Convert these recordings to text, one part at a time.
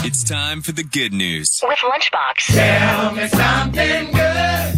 It's time for the good news. With Lunchbox. Tell me something good.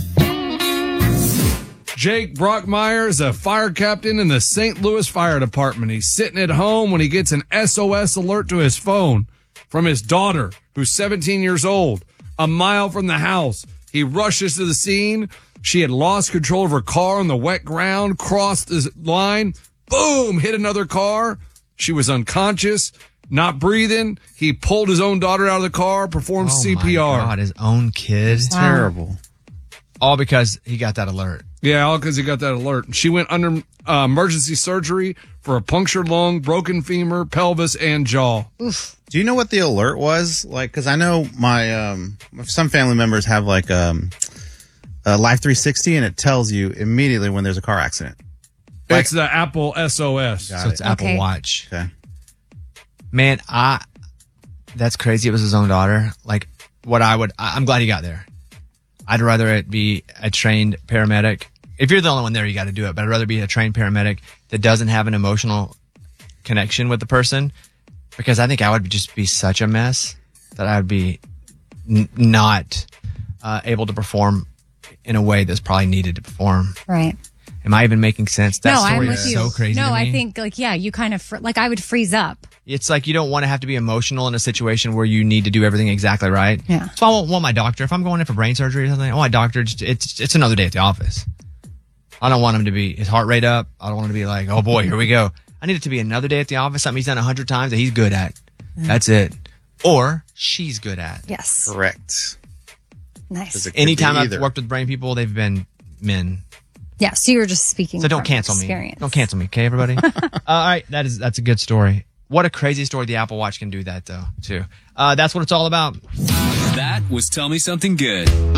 Jake Brockmeyer is a fire captain in the St. Louis Fire Department. He's sitting at home when he gets an SOS alert to his phone from his daughter, who's 17 years old, a mile from the house. He rushes to the scene. She had lost control of her car on the wet ground, crossed the line, boom, hit another car. She was unconscious, not breathing. He pulled his own daughter out of the car, performed CPR. Oh, my God, his own kid. It's terrible. All because he got that alert. Yeah, all because he got that alert. She went under emergency surgery for a punctured lung, broken femur, pelvis, and jaw. Oof. Do you know what the alert was? Like, because I know my some family members have like a Life 360, and it tells you immediately when there's a car accident. It's the Apple SOS. So it's Apple Watch. Okay. Man, that's crazy. It was his own daughter. Like, I'm glad he got there. I'd rather it be a trained paramedic. If you're the only one there, you got to do it. But I'd rather be a trained paramedic that doesn't have an emotional connection with the person, because I think I would just be such a mess that I would be not able to perform in a way that's probably needed to perform. Right. Am I even making sense? That story I'm with is you. so crazy to me. I think, you kind of, I would freeze up. It's like you don't want to have to be emotional in a situation where you need to do everything exactly right. Yeah. So I won't want my doctor, if I'm going in for brain surgery or something, my doctor, it's another day at the office. I don't want him to be his heart rate up. I don't want him to be like, oh boy, here we go. I need it to be another day at the office, something he's done 100 times that he's good at. That's it. Or she's good at. Yes. Correct. Nice. Anytime I've worked with brain people, they've been men. Yeah, so you were just speaking. So don't cancel me. Don't cancel me, okay, everybody? All right, that's a good story. What a crazy story. The Apple Watch can do that, though, too. That's what it's all about. That was Tell Me Something Good.